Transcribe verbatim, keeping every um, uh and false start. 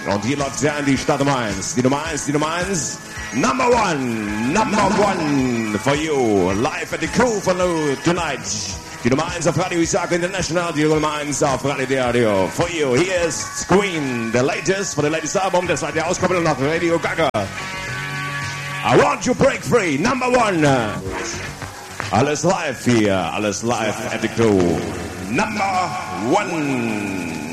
Und hier läuft sie an, die Stadt Nummer eins. Die Nummer eins, die Nummer eins. Number one, number one for you. Live at the Crew for you tonight. Die Nummer eins auf Radio Isaac International. Die Nummer eins auf Radio Radio. For you, hier ist Queen, the latest, for the latest Album. Das seid ihr Auskopplung nach Radio Gaga. I want you break free, number one. Alles live hier, alles live at the Crew. Number one.